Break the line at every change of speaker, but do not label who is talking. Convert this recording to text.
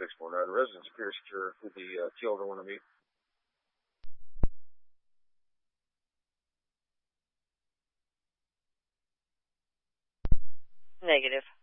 649. Residence appears secure. Who the killer want to meet?
Negative.